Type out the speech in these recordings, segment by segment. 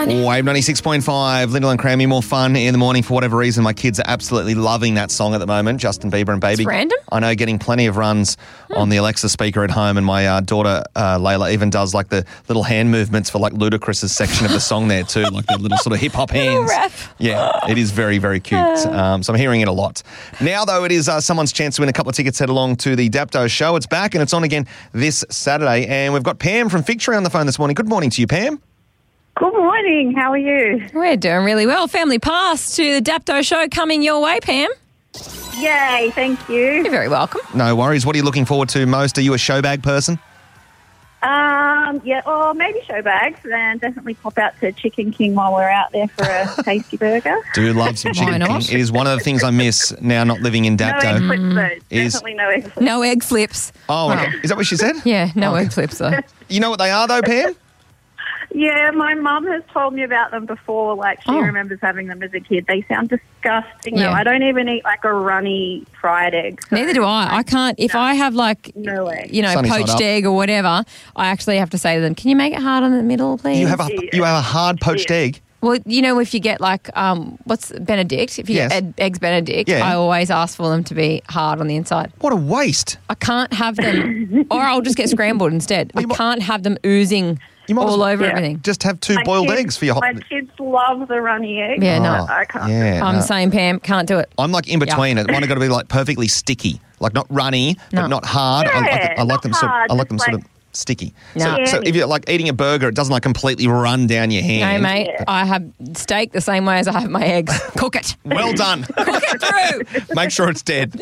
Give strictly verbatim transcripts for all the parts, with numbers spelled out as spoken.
Wave ninety-six point five, Lyndall and Crammy, more fun in the morning. For whatever reason, my kids are absolutely loving that song at the moment, Justin Bieber and Baby. It's random. I know, getting plenty of runs hmm. on the Alexa speaker at home, and my uh, daughter, uh, Layla, even does like the little hand movements for like Ludacris's section of the song there too, like the little sort of hip-hop hands. Rap. Yeah, it is very, very cute. Um, so I'm hearing it a lot. Now, though, it is uh, someone's chance to win a couple of tickets. Head along to the Dapto show. It's back and it's on again this Saturday, and we've got Pam from Fig Tree on the phone this morning. Good morning to you, Pam. Good morning. How are you? We're doing really well. Family pass to the Dapto show coming your way, Pam. Yay, thank you. You're very welcome. No worries. What are you looking forward to most? Are you a show bag person? Um, yeah, or maybe show bags, and definitely pop out to Chicken King while we're out there for a tasty burger. Do love some Chicken King. It is one of the things I miss now not living in Dapto. No egg flips, though. Is... Definitely no egg flips. No egg flips. Oh, okay. Is that what she said? Yeah, no okay. egg flips, though. You know what they are, though, Pam? Yeah, my mum has told me about them before. Like, she oh. remembers having them as a kid. They sound disgusting, yeah. though. I don't even eat, like, a runny fried egg. So Neither do I. I can't. If no, I have, like, no egg. you know, Sunny poached egg or whatever, I actually have to say to them, can you make it hard on the middle, please? You have a, you have a hard poached yeah. egg? Well, you know, if you get, like, um, what's Benedict? If you yes. get eggs Benedict, yeah. I always ask for them to be hard on the inside. What a waste. I can't have them, or I'll just get scrambled instead. I can't have them oozing all over yeah. everything. Just have two my boiled kids, eggs for your hot... My kids love the runny egg. Yeah, no. I can't. Yeah, I'm no. the same, Pam. Can't do it. I'm like in between. Yeah. It might have got to be like perfectly sticky. Like not runny, no. but not hard. Yeah, I, I, I like them sort hard, I like them like, sort of sticky. No. So, so if you're like eating a burger, it doesn't like completely run down your hand. No, mate. Yeah. I have steak the same way as I have my eggs. Cook it. Well done. Cook it through. Make sure it's dead.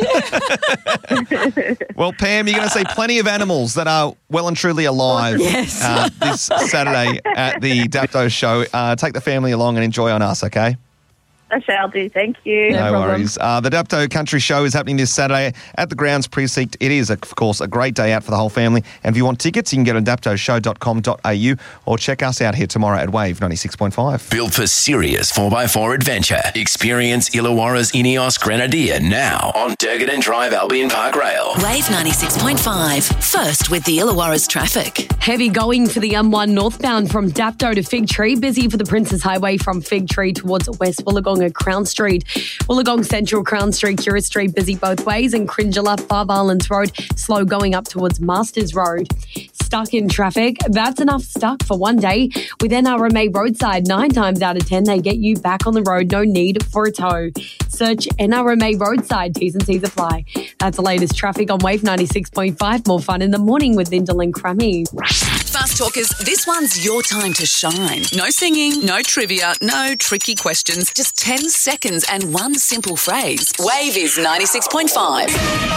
Well, Pam, you're going to see plenty of animals that are well and truly alive yes. uh, this Saturday at the Dapto show. Uh, take the family along and enjoy on us, okay? I shall do. Thank you. No, No worries. Uh, the Dapto Country Show is happening this Saturday at the Grounds Precinct. It is, of course, a great day out for the whole family. And if you want tickets, you can go to dapto show dot com dot a u or check us out here tomorrow at Wave ninety-six point five. Built for serious four by four adventure. Experience Illawarra's Ineos Grenadier now on Durgan Drive Albion Park Rail. Wave ninety-six point five. First with the Illawarra's traffic. Heavy going for the M one northbound from Dapto to Fig Tree. Busy for the Princes Highway from Fig Tree towards West Wollongong at Crown Street. Wollongong Central, Crown Street, Cura Street busy both ways, and Cringela, Five Islands Road slow going up towards Masters Road. Stuck in traffic, that's enough stuck for one day. With N R M A roadside, nine times out of ten they get you back on the road, no need for a tow. Search N R M A roadside, T's and C's apply. That's the latest traffic on Wave ninety-six point five. More fun in the morning with Lyndall and Crammy. Fast talkers, this one's your time to shine. No singing, no trivia, no tricky questions. Just ten seconds and one simple phrase. Wave is ninety-six point five.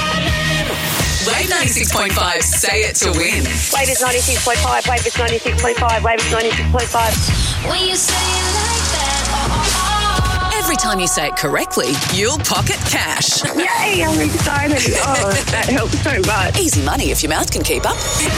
Wave ninety-six point five, say it to win. Wave is ninety-six point five, Wave is ninety-six point five, Wave is ninety-six point five. When you say it like that, oh, oh, oh. Every time you say it correctly, you'll pocket cash. Yay, I'm excited. Oh, that helps so much. Easy money if your mouth can keep up.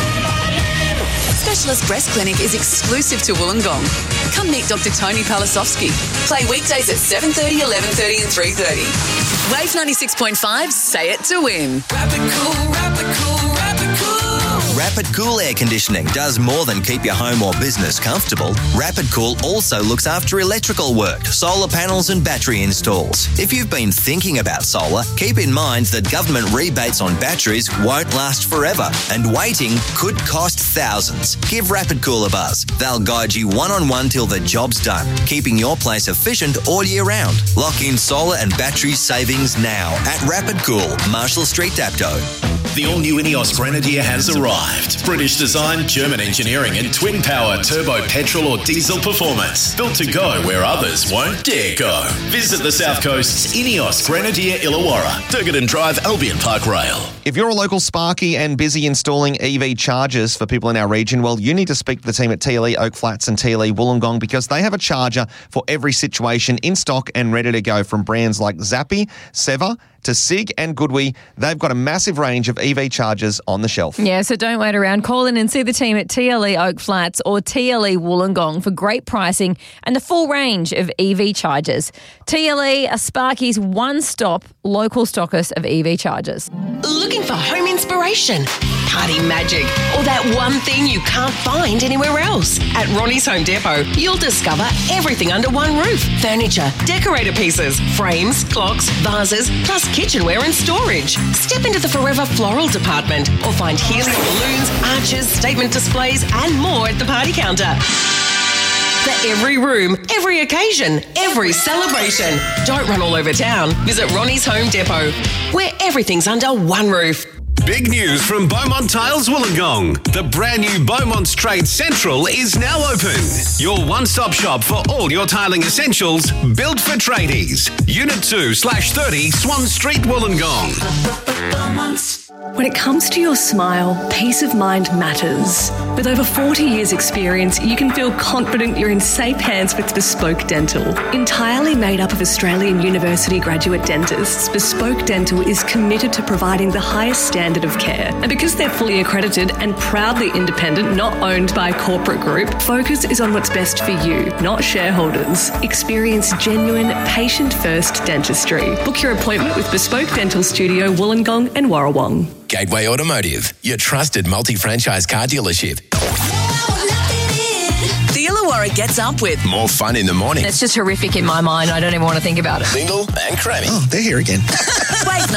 Specialist Breast Clinic is exclusive to Wollongong. Come meet Doctor Tony Palasovsky. Play weekdays at seven thirty, eleven thirty and three thirty. Wave ninety-six point five, say it to win. Rapid Cool, Rapid Cool, Rapid Cool. Rapid Cool Air Conditioning does more than keep your home or business comfortable. Rapid Cool also looks after electrical work, solar panels and battery installs. If you've been thinking about solar, keep in mind that government rebates on batteries won't last forever, and waiting could cost thousands. Give Rapid Cool a buzz. They'll guide you one-on-one till the job's done, keeping your place efficient all year round. Lock in solar and battery savings now at Rapid Cool, Marshall Street, Dapto. The all-new Ineos Grenadier has arrived. British design, German engineering and twin-power turbo petrol or diesel performance. Built to go where others won't dare go. Visit the South Coast's Ineos Grenadier Illawarra. Durgan Drive, Albion Park Rail. If you're a local Sparky and busy installing E V chargers for people in our region, well, you need to speak to the team at T L E Oak Flats and T L E Wollongong, because they have a charger for every situation in stock and ready to go, from brands like Zappi, Seva, to Sig and Goodwee. They've got a massive range of E V chargers on the shelf. Yeah, so don't wait around. Call in and see the team at T L E Oak Flats or T L E Wollongong for great pricing and the full range of E V chargers. T L E are Sparky's one-stop local stockist of E V chargers. Looking for home inspiration, party magic, or that one thing you can't find anywhere else? At Ronnie's Home Depot, you'll discover everything under one roof. Furniture, decorator pieces, frames, clocks, vases, plus kitchenware and storage. Step into the Forever Floral department or find helium balloons, arches, statement displays and more at the party counter. For every room, every occasion, every celebration. Don't run all over town. Visit Ronnie's Home Depot, where everything's under one roof. Big news from Beaumont Tiles Wollongong. The brand new Beaumont's Trade Central is now open. Your one-stop shop for all your tiling essentials, built for tradies. Unit two slash thirty Swan Street, Wollongong. When it comes to your smile, peace of mind matters. With over forty years experience, you can feel confident you're in safe hands with Bespoke Dental. Entirely made up of Australian university graduate dentists, Bespoke Dental is committed to providing the highest standard of care. And because they're fully accredited and proudly independent, not owned by a corporate group, focus is on what's best for you, not shareholders. Experience genuine, patient-first dentistry. Book your appointment with Bespoke Dental Studio, Wollongong and Warrawong. Gateway Automotive, your trusted multi-franchise car dealership. The Illawarra gets up with More fun in the morning. It's just horrific in my mind. I don't even want to think about it. Single and Crammy. Oh, they're here again. Wave